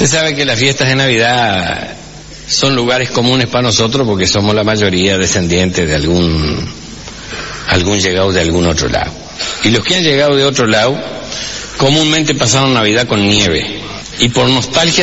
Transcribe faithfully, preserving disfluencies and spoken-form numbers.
Usted sabe que las fiestas de Navidad son lugares comunes para nosotros porque somos la mayoría descendientes de algún, algún llegado de algún otro lado. Y los que han llegado de otro lado comúnmente pasaron Navidad con nieve. Y por nostalgia